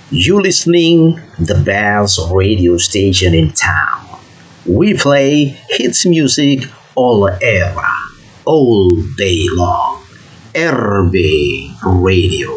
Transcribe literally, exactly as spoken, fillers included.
You listening the best radio station in town. We play hits music all era, all day long. R B Radio.